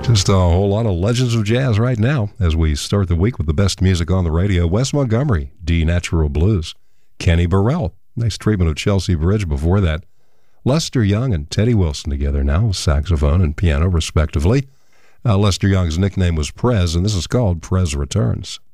Just a whole lot of legends of jazz right now as we start the week with the best music on the radio. Wes Montgomery, D Natural Blues. Kenny Burrell, nice treatment of Chelsea Bridge before that. Lester Young and Teddy Wilson together now, saxophone and piano respectively. Lester Young's nickname was Prez, and this is called Prez Returns.